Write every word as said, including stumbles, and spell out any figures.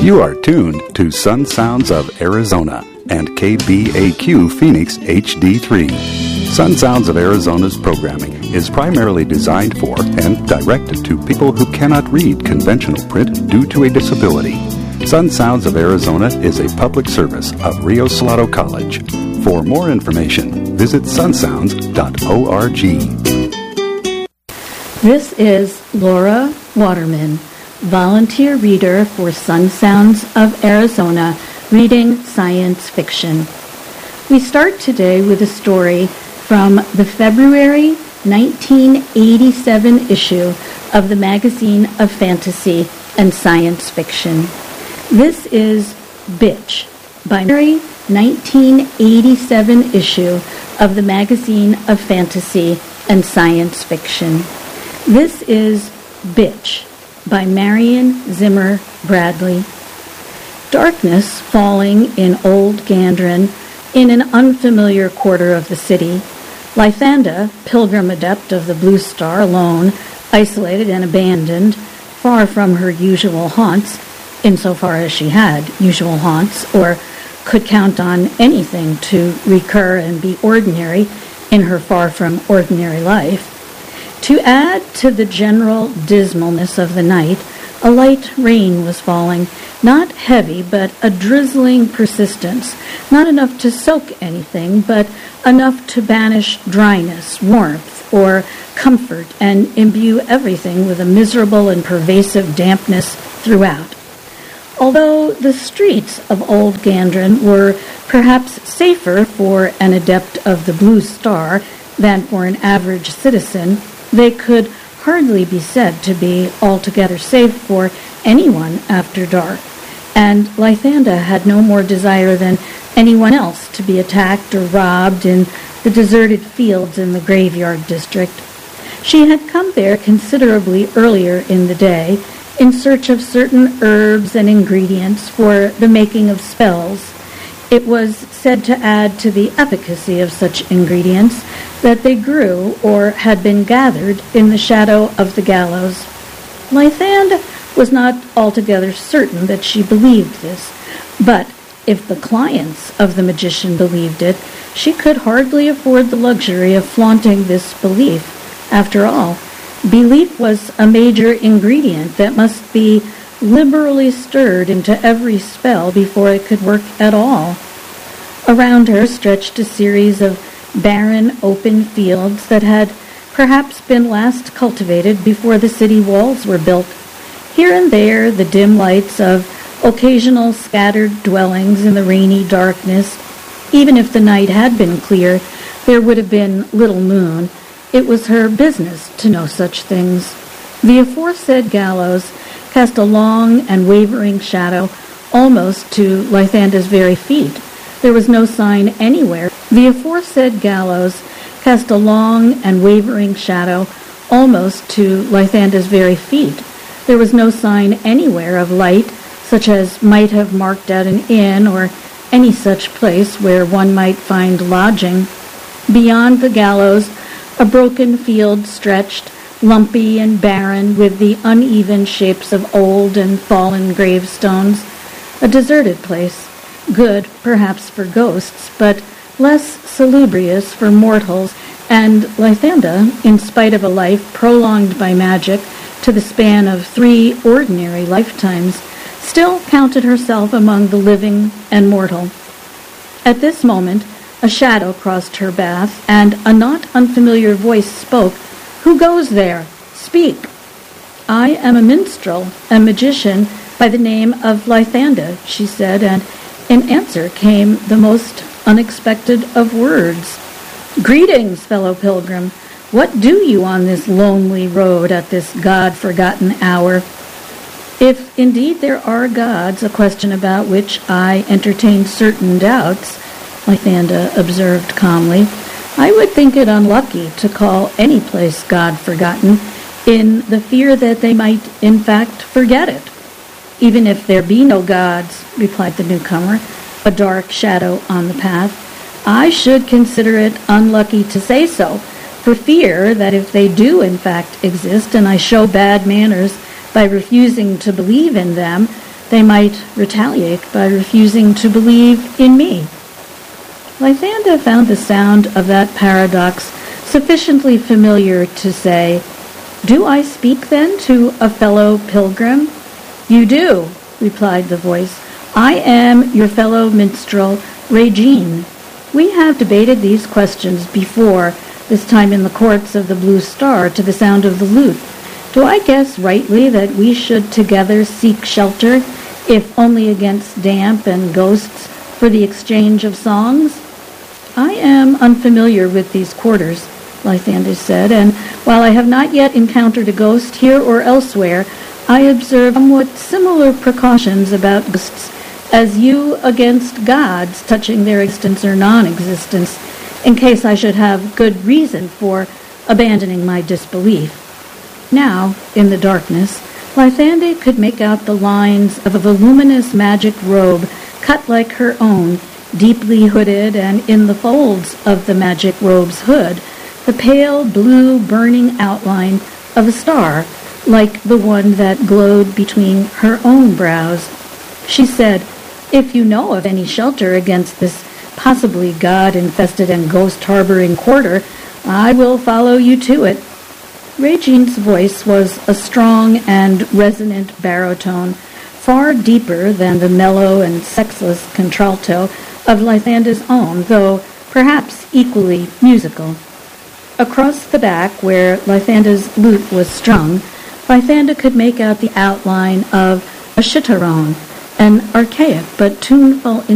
You are tuned to Sun Sounds of Arizona and K B A Q Phoenix H D three. Sun Sounds of Arizona's programming is primarily designed for and directed to people who cannot read conventional print due to a disability. Sun Sounds of Arizona is a public service of Rio Salado College. For more information, visit sun sounds dot org. This is Laura Waterman, volunteer reader for Sun Sounds of Arizona, reading science fiction. We start today with a story from the February nineteen eighty-seven issue of the Magazine of Fantasy and Science Fiction. This is Bitch, by February nineteen eighty-seven issue of the Magazine of Fantasy and Science Fiction. This is Bitch, by Marion Zimmer Bradley. Darkness falling in Old Gandrin, in an unfamiliar quarter of the city. Lythanda, pilgrim adept of the Blue Star, alone, isolated and abandoned, far from her usual haunts, insofar as she had usual haunts, or could count on anything to recur and be ordinary in her far from ordinary life. To add to the general dismalness of the night, a light rain was falling, not heavy, but a drizzling persistence, not enough to soak anything, but enough to banish dryness, warmth, or comfort, and imbue everything with a miserable and pervasive dampness throughout. Although the streets of Old Gandrin were perhaps safer for an adept of the Blue Star than for an average citizen, they could hardly be said to be altogether safe for anyone after dark, and Lythanda had no more desire than anyone else to be attacked or robbed in the deserted fields in the graveyard district. She had come there considerably earlier in the day in search of certain herbs and ingredients for the making of spells. It was said to add to the efficacy of such ingredients that they grew or had been gathered in the shadow of the gallows. Lythanda was not altogether certain that she believed this, but if the clients of the magician believed it, she could hardly afford the luxury of flaunting this belief. After all, belief was a major ingredient that must be liberally stirred into every spell before it could work at all. Around her stretched a series of barren, open fields that had perhaps been last cultivated before the city walls were built. Here and there, the dim lights of occasional scattered dwellings in the rainy darkness. Even if the night had been clear, there would have been little moon. It was her business to know such things. The aforesaid gallows cast a long and wavering shadow almost to Lythanda's very feet. There was no sign anywhere. The aforesaid gallows cast a long and wavering shadow almost to Lythanda's very feet. There was no sign anywhere of light, such as might have marked out an inn or any such place where one might find lodging. Beyond the gallows, a broken field stretched, lumpy and barren, with the uneven shapes of old and fallen gravestones. A deserted place. Good, perhaps, for ghosts, but less salubrious for mortals, and Lythanda, in spite of a life prolonged by magic to the span of three ordinary lifetimes, still counted herself among the living and mortal. At this moment, a shadow crossed her path, and a not unfamiliar voice spoke. "Who goes there? Speak." "I am a minstrel, a magician, by the name of Lythanda," she said, and in answer came the most unexpected of words. "Greetings, fellow pilgrim. What do you on this lonely road at this God-forgotten hour?" "If indeed there are gods, a question about which I entertain certain doubts," Lythanda observed calmly, "I would think it unlucky to call any place God-forgotten in the fear that they might in fact forget it." "Even if there be no gods," replied the newcomer, a dark shadow on the path, "I should consider it unlucky to say so, for fear that if they do in fact exist, and I show bad manners by refusing to believe in them, they might retaliate by refusing to believe in me. Lythanda found the sound of that paradox sufficiently familiar to say, "Do I speak, then, to a fellow pilgrim?" "You do," replied the voice. "I am your fellow minstrel, Regine. We have debated these questions before, this time in the courts of the Blue Star to the sound of the lute. Do I guess rightly that we should together seek shelter, if only against damp and ghosts, for the exchange of songs?" "I am unfamiliar with these quarters," Lythander said, "and while I have not yet encountered a ghost here or elsewhere, I observe somewhat similar precautions about ghosts as you against gods touching their existence or non-existence, in case I should have good reason for abandoning my disbelief." Now, in the darkness, Lythanda could make out the lines of a voluminous magic robe cut like her own, deeply hooded, and in the folds of the magic robe's hood, the pale blue burning outline of a star, like the one that glowed between her own brows. She said, "If you know of any shelter against this possibly god-infested and ghost-harboring quarter, I will follow you to it." Regine's voice was a strong and resonant baritone, far deeper than the mellow and sexless contralto of Lythanda's own, though perhaps equally musical. Across the back, where Lythanda's lute was strung, Lythanda could make out the outline of a chitarrone, an archaic but tuneful